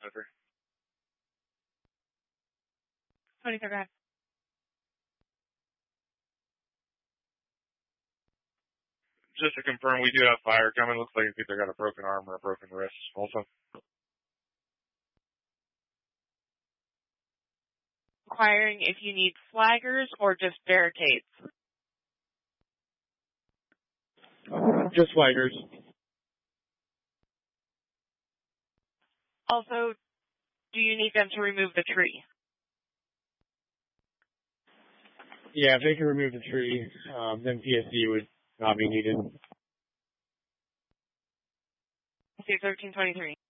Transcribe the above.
Over. 23, go ahead. Just to confirm, we do have fire coming. Looks like it's either got a broken arm or a broken wrist also. Inquiring if you need flaggers or just barricades. Just flaggers. Also, do you need them to remove the tree? Yeah, if they can remove the tree, then PSD would not be needed. Okay, 1323.